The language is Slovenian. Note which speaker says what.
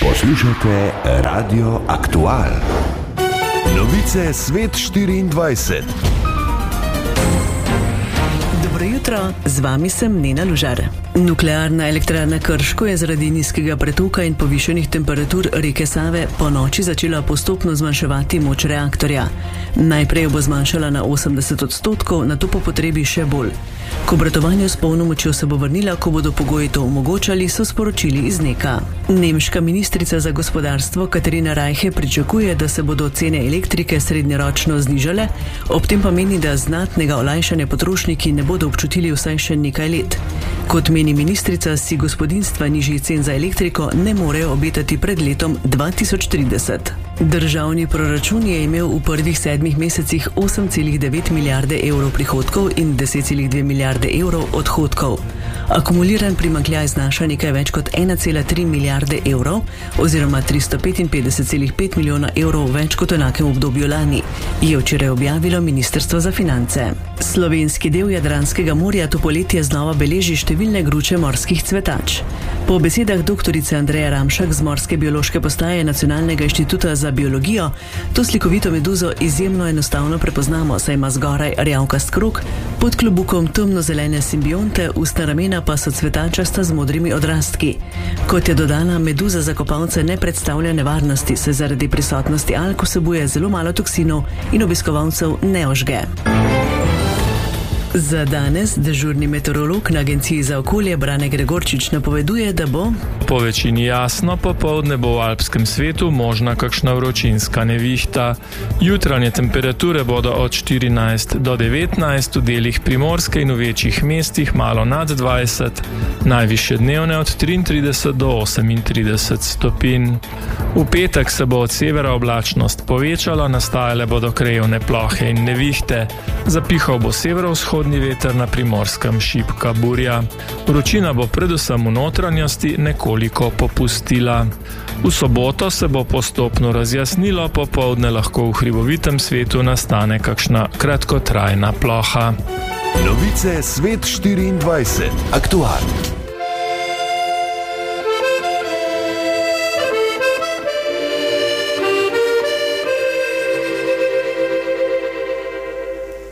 Speaker 1: Poslušate Radio Aktual. Novice Svet 24.
Speaker 2: Dobro jutro, z vami sem Nena Lužar. Nuklearna elektrarna Krško je zaradi nizkega pretoka in povišenih temperatur reke Save po noči začela postopno zmanjševati moč reaktorja. Najprej jo bo zmanjšala na 80%, nato po potrebi še bolj. K obratovanju s polno močjo se bo vrnila, ko bodo pogoji to omogočali, so sporočili iz NEK-a. Nemška ministrica za gospodarstvo Katarina Reiche pričakuje, da se bodo cene elektrike srednjeročno znižale, ob tem pa meni, da znatnega olajšanja potrošniki ne bodo občutili vsaj še nekaj let. Kot meni ministrica, si gospodinjstva nižjih cen za elektriko ne morejo obetati pred letom 2030. Državni proračun je imel v prvih 7 mesecih 8,9 milijarde evrov prihodkov in 10,2 milijarde evrov odhodkov. Akumuliran primanjkljaj znaša nekaj več kot 1,3 milijarde evrov oziroma 355,5 milijona evrov več kot v enakem obdobju lani, je včeraj objavilo Ministrstvo za finance. Slovenski del Jadranskega morja to poletje znova beleži številne gruče morskih cvetač. Po besedah doktorice Andreje Ramšak z Morske biološke postaje Nacionalnega inštituta za biologijo, to slikovito meduzo izjemno enostavno prepoznamo, saj ima zgoraj rjavkast krog, pod klobukom temnozelene simbionte, ustna ramena pa so cvetačasta z modrimi odrastki. Kot je dodala, meduza za kopalce ne predstavlja nevarnosti, saj zaradi prisotnosti alg vsebuje zelo malo toksinov in obiskovalcev ne ožge. Za danes dežurni meteorolog na Agenciji za okolje Brane Gregorčič napoveduje, da bo
Speaker 3: po večini jasno, popoldne bo v alpskem svetu možna kakšna vročinska nevihta. Jutranje temperature bodo od 14 do 19, v delih Primorske in v večjih mestih malo nad 20, najvišje dnevne od 33 do 38 stopinj. V petek se bo od severa oblačnost povečala, nastajale bodo krajevne plohe in nevihte. Zapihal bo severovzhodni veter, na Primorskem šibka burja. Vročina bo predvsem v notranjosti nekoliko popustila. V soboto se bo postopno razjasnilo, popoldne lahko v hribovitem svetu nastane kakšna kratkotrajna ploha.
Speaker 1: Novice Svet 24. Aktual.